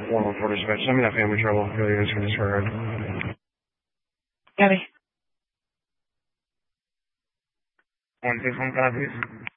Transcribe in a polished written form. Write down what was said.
414 dispatch. Send me that family trouble. Really is for this road. Gabby. 161 please.